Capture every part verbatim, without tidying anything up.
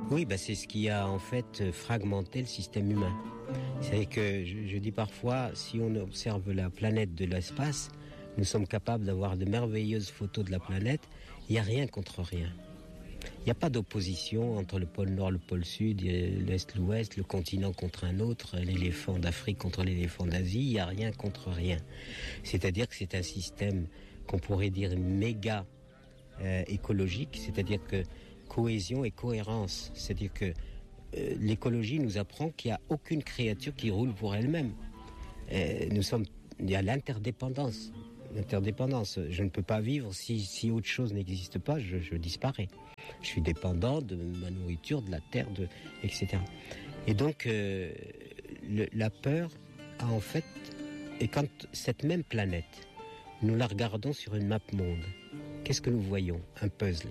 Oui, bah c'est ce qui a en fait fragmenté le système humain. C'est-à-dire que je, je dis parfois, si on observe la planète de l'espace, nous sommes capables d'avoir de merveilleuses photos de la planète. Il n'y a rien contre rien. Il n'y a pas d'opposition entre le pôle Nord, le pôle Sud, l'Est, l'Ouest, le continent contre un autre, l'éléphant d'Afrique contre l'éléphant d'Asie. Il n'y a rien contre rien. C'est-à-dire que c'est un système qu'on pourrait dire méga euh, écologique, c'est-à-dire que cohésion et cohérence. C'est-à-dire que euh, l'écologie nous apprend qu'il n'y a aucune créature qui roule pour elle-même. Euh, nous sommes, il y a l'interdépendance. L'interdépendance. Je ne peux pas vivre si, si autre chose n'existe pas, je, je disparais. Je suis dépendant de ma nourriture, de la terre, de, et cetera. Et donc, euh, le, la peur a en fait, et quand cette même planète, nous la regardons sur une map monde, qu'est-ce que nous voyons ? Un puzzle.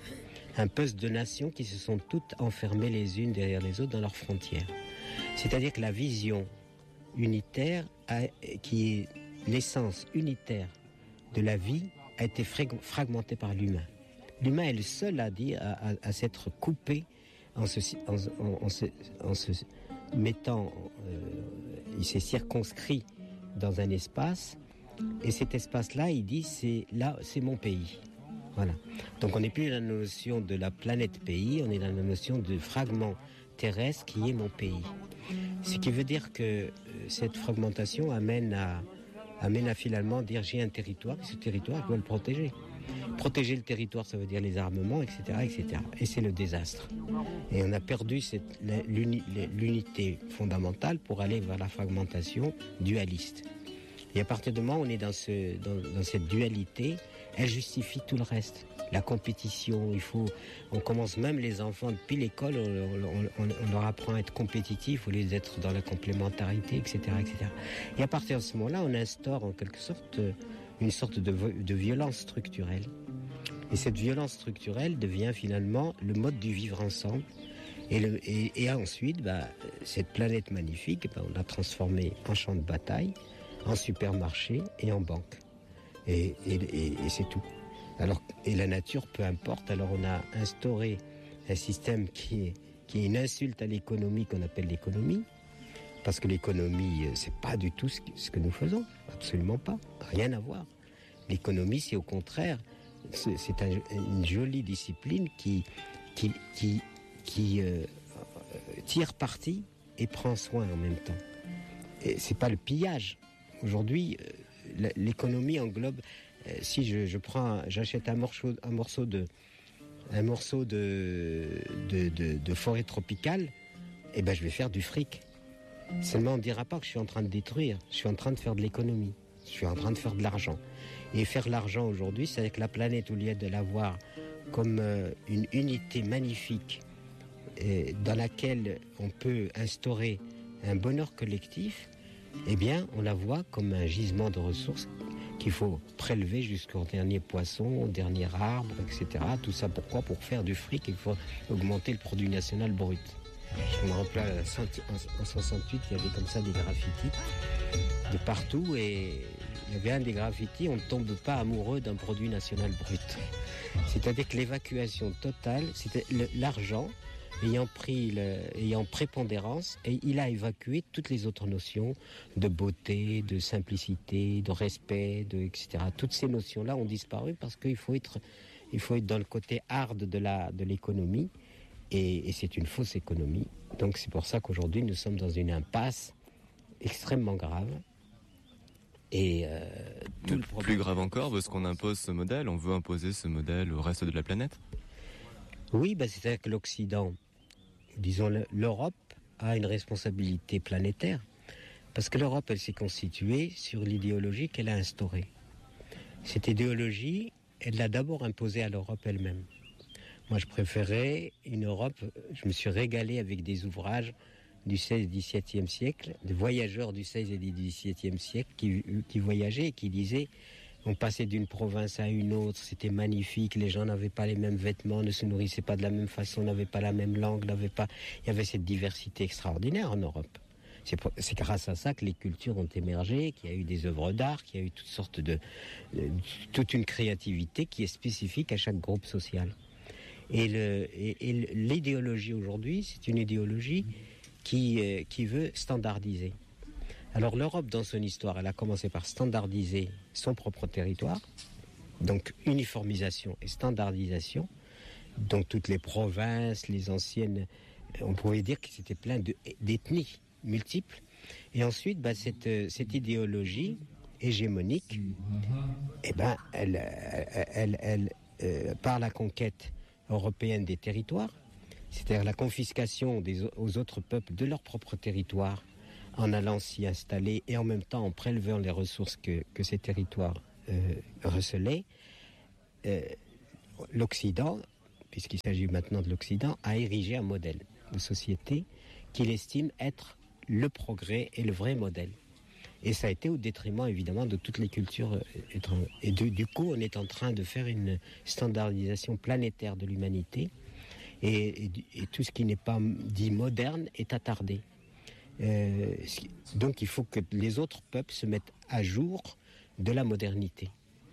Un puzzle de nations qui se sont toutes enfermées les unes derrière les autres dans leurs frontières. C'est-à-dire que la vision unitaire, a, qui est l'essence unitaire de la vie, a été fragmentée par l'humain. L'humain est le seul à dire, à, à, à s'être coupé en se, en, en, en se, en se mettant, euh, il s'est circonscrit dans un espace, et cet espace-là, il dit, c'est là, c'est mon pays. Voilà. Donc on n'est plus dans la notion de la planète pays, on est dans la notion de fragment terrestre qui est mon pays. Ce qui veut dire que euh, cette fragmentation amène à, amène à finalement dire j'ai un territoire, et ce territoire, je dois le protéger. Protéger le territoire, ça veut dire les armements, et cetera, et cetera. Et c'est le désastre. Et on a perdu cette, l'uni, l'unité fondamentale pour aller vers la fragmentation dualiste. Et à partir du moment où on est dans, ce, dans, dans cette dualité, elle justifie tout le reste. La compétition, il faut, on commence même les enfants depuis l'école, on, on, on leur apprend à être compétitif au lieu d'être dans la complémentarité, et cetera, et cetera. Et à partir de ce moment-là, on instaure en quelque sorte une sorte de, de violence structurelle. Et cette violence structurelle devient finalement le mode du vivre ensemble. Et, le, et, et ensuite, bah, cette planète magnifique, bah, on l'a transformée en champ de bataille, en supermarché et en banque. Et, et, et, et c'est tout. Alors, et la nature, peu importe. Alors, on a instauré un système qui est, qui est une insulte à l'économie qu'on appelle l'économie. Parce que l'économie, c'est pas du tout ce que, ce que nous faisons. Absolument pas. Rien à voir. L'économie, c'est au contraire, c'est, c'est un, une jolie discipline qui, qui, qui, qui euh, tire parti et prend soin en même temps. Et c'est pas le pillage. Aujourd'hui, euh, l'économie englobe. Euh, si je, je prends, j'achète un morceau, un morceau de, un morceau de, de, de, de forêt tropicale, eh ben je vais faire du fric. Seulement, on ne dira pas que je suis en train de détruire. Je suis en train de faire de l'économie. Je suis en train de faire de l'argent. Et faire l'argent aujourd'hui, c'est avec la planète, au lieu de l'avoir comme euh, une unité magnifique euh, dans laquelle on peut instaurer un bonheur collectif, eh bien, on la voit comme un gisement de ressources qu'il faut prélever jusqu'au dernier poisson, au dernier arbre, et cetera. Tout ça pourquoi ? Pour faire du fric, il faut augmenter le produit national brut. Je me rappelle, en soixante-huit, il y avait comme ça des graffitis de partout, et il y avait un des graffitis, on ne tombe pas amoureux d'un produit national brut. C'est-à-dire que l'évacuation totale, c'était le, l'argent ayant pris, le, ayant prépondérance, et il a évacué toutes les autres notions de beauté, de simplicité, de respect, de, et cetera. Toutes ces notions-là ont disparu parce qu'il faut être, il faut être dans le côté hard de la, de l'économie, et, et c'est une fausse économie. Donc c'est pour ça qu'aujourd'hui nous sommes dans une impasse extrêmement grave. Et euh, tout le problème, plus grave encore, parce qu'on impose ce modèle, on veut imposer ce modèle au reste de la planète. Oui, bah c'est-à-dire que l'Occident, disons l'Europe, a une responsabilité planétaire, parce que l'Europe, elle s'est constituée sur l'idéologie qu'elle a instaurée. Cette idéologie, elle l'a d'abord imposée à l'Europe elle-même. Moi, je préférais une Europe, je me suis régalé avec des ouvrages du seizième et dix-septième siècle, des voyageurs du seizième et dix-septième siècle qui, qui voyageaient et qui disaient on passait d'une province à une autre, c'était magnifique, les gens n'avaient pas les mêmes vêtements, ne se nourrissaient pas de la même façon, n'avaient pas la même langue, n'avaient pas... Il y avait cette diversité extraordinaire en Europe. C'est, pour... c'est grâce à ça que les cultures ont émergé, qu'il y a eu des œuvres d'art, qu'il y a eu toutes sortes de... de... toute une créativité qui est spécifique à chaque groupe social. Et, le, et, et l'idéologie aujourd'hui, c'est une idéologie qui, euh, qui veut standardiser. Alors l'Europe, dans son histoire, elle a commencé par standardiser son propre territoire, donc uniformisation et standardisation. Donc toutes les provinces, les anciennes, on pouvait dire que c'était plein de, d'ethnies multiples. Et ensuite, bah, cette, cette idéologie hégémonique, eh ben, elle, elle, elle, elle euh, par la conquête européenne des territoires, c'est-à-dire la confiscation des, aux autres peuples de leur propre territoire, en allant s'y installer et en même temps en prélevant les ressources que, que ces territoires euh, recelaient, euh, l'Occident, puisqu'il s'agit maintenant de l'Occident, a érigé un modèle de société qu'il estime être le progrès et le vrai modèle. Et ça a été au détriment, évidemment, de toutes les cultures étrangères. Et du, du coup, on est en train de faire une standardisation planétaire de l'humanité. Et, et, et tout ce qui n'est pas dit moderne est attardé. Euh, donc, il faut que les autres peuples se mettent à jour de la modernité.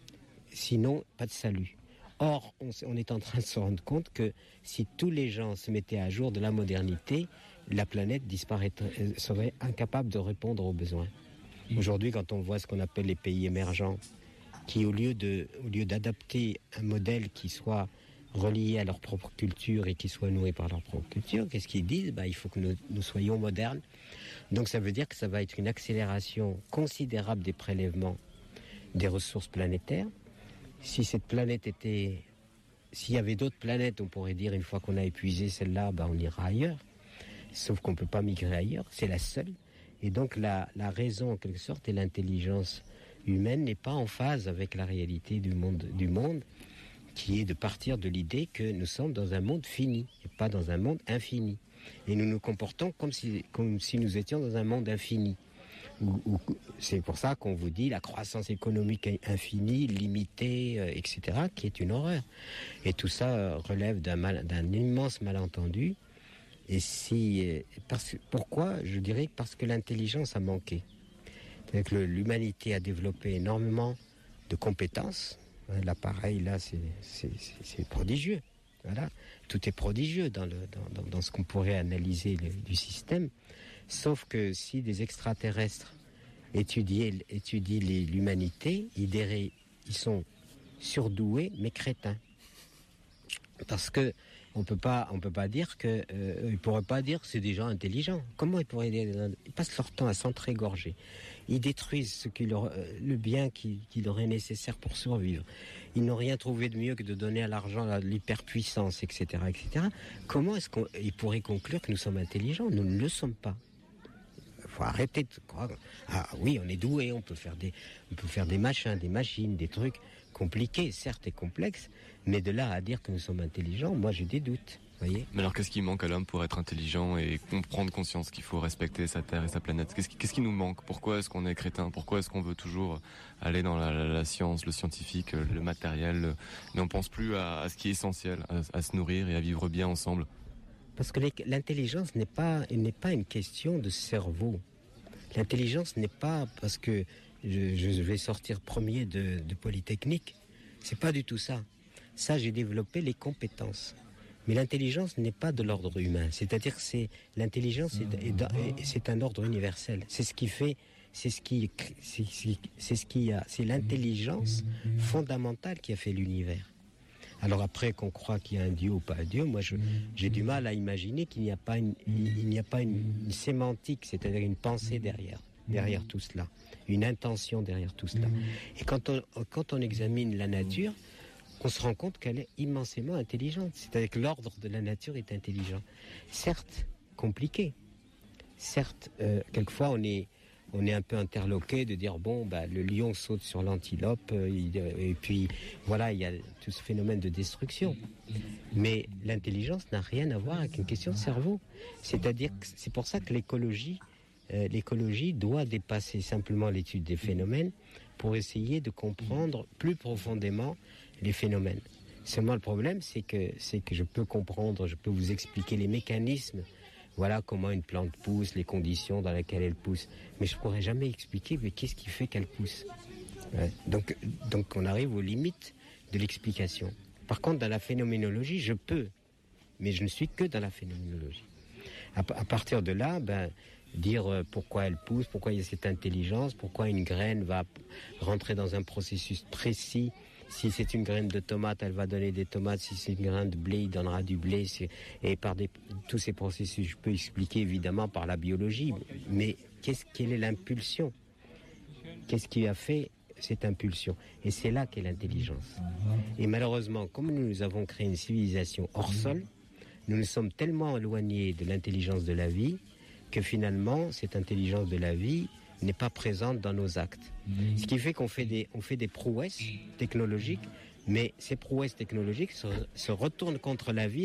Sinon, pas de salut. Or, on, on est en train de se rendre compte que si tous les gens se mettaient à jour de la modernité, la planète disparaîtrait, serait incapable de répondre aux besoins. Aujourd'hui, quand on voit ce qu'on appelle les pays émergents, qui au lieu de, au lieu d'adapter un modèle qui soit relié à leur propre culture et qui soit nourri par leur propre culture, qu'est-ce qu'ils disent ? Ben, il faut que nous, nous soyons modernes. Donc ça veut dire que ça va être une accélération considérable des prélèvements des ressources planétaires. Si cette planète était... S'il y avait d'autres planètes, on pourrait dire, une fois qu'on a épuisé celle-là, ben, on ira ailleurs. Sauf qu'on ne peut pas migrer ailleurs, c'est la seule. Et donc la, la raison, en quelque sorte, et l'intelligence humaine n'est pas en phase avec la réalité du monde, du monde, qui est de partir de l'idée que nous sommes dans un monde fini, et pas dans un monde infini. Et nous nous comportons comme si, comme si nous étions dans un monde infini. Où, où, c'est pour ça qu'on vous dit la croissance économique infinie, limitée, euh, et cetera, qui est une horreur. Et tout ça euh, relève d'un, mal, d'un immense malentendu. Et si, parce, pourquoi ? Je dirais parce que l'intelligence a manqué. C'est-à-dire que l'humanité a développé énormément de compétences. L'appareil, là, c'est, c'est, c'est, c'est prodigieux. Voilà. Tout est prodigieux dans, le, dans, dans, dans ce qu'on pourrait analyser le, du système. Sauf que si des extraterrestres étudiaient, étudient les, l'humanité, ils, diraient, ils sont surdoués, mais crétins. Parce que on peut pas, on peut pas dire que, euh, ils pourraient pas dire que c'est des gens intelligents. Comment ils pourraient dire ? Ils passent leur temps à s'entrégorger. Ils détruisent ce qui leur, euh, le bien qui, qui leur est nécessaire pour survivre. Ils n'ont rien trouvé de mieux que de donner à l'argent à l'hyperpuissance, et cetera, et cetera. Comment est-ce qu'ils pourraient conclure que nous sommes intelligents ? Nous ne le sommes pas. Il faut arrêter de croire. Ah oui, on est doué, on peut faire des, on peut faire des machins, des machines, des trucs compliqués, certes et complexes, mais de là à dire que nous sommes intelligents, moi j'ai des doutes. Voyez. Mais alors qu'est-ce qui manque à l'homme pour être intelligent et prendre conscience qu'il faut respecter sa terre et sa planète ? Qu'est-ce qui, qu'est-ce qui nous manque ? Pourquoi est-ce qu'on est crétin ? Pourquoi est-ce qu'on veut toujours aller dans la, la, la science, le scientifique, le matériel, le... mais on pense plus à, à ce qui est essentiel, à, à se nourrir et à vivre bien ensemble ? Parce que l'intelligence n'est pas, n'est pas une question de cerveau. L'intelligence n'est pas parce que je, je vais sortir premier de, de Polytechnique. C'est pas du tout ça. Ça, j'ai développé les compétences. Mais l'intelligence n'est pas de l'ordre humain. C'est-à-dire que c'est, l'intelligence est, est, est, c'est un ordre universel. C'est ce qui fait, c'est ce qui, c'est, c'est ce qui a, c'est l'intelligence fondamentale qui a fait l'univers. Alors après qu'on croit qu'il y a un Dieu ou pas un Dieu, moi je, j'ai du mal à imaginer qu'il n'y a pas une, il n'y a pas une, une sémantique, c'est-à-dire une pensée derrière, derrière tout cela, une intention derrière tout cela. Et quand on, quand on examine la nature, on se rend compte qu'elle est immensément intelligente. C'est-à-dire que l'ordre de la nature est intelligent. Certes, compliqué. Certes, euh, quelquefois on est... On est un peu interloqué de dire, bon, bah, le lion saute sur l'antilope, euh, il, et puis, voilà, il y a tout ce phénomène de destruction. Mais l'intelligence n'a rien à voir avec une question de cerveau. C'est-à-dire que c'est pour ça que l'écologie, euh, l'écologie doit dépasser simplement l'étude des phénomènes pour essayer de comprendre plus profondément les phénomènes. Seulement, le problème, c'est que, c'est que je peux comprendre, je peux vous expliquer les mécanismes. Voilà comment une plante pousse, les conditions dans lesquelles elle pousse. Mais je ne pourrais jamais expliquer mais qu'est-ce qui fait qu'elle pousse. Ouais. Donc, donc on arrive aux limites de l'explication. Par contre, dans la phénoménologie, je peux, mais je ne suis que dans la phénoménologie. À, à partir de là, ben, dire euh, pourquoi elle pousse, pourquoi il y a cette intelligence, pourquoi une graine va rentrer dans un processus précis. Si c'est une graine de tomate, elle va donner des tomates. Si c'est une graine de blé, il donnera du blé. C'est... Et par des... tous ces processus, je peux expliquer évidemment par la biologie. Mais qu'est-ce... quelle est l'impulsion ? Qu'est-ce qui a fait cette impulsion ? Et c'est là qu'est l'intelligence. Et malheureusement, comme nous avons créé une civilisation hors sol, nous nous sommes tellement éloignés de l'intelligence de la vie que finalement, cette intelligence de la vie n'est pas présente dans nos actes. Ce qui fait qu'on fait des, on fait des prouesses technologiques, mais ces prouesses technologiques se, se retournent contre la vie.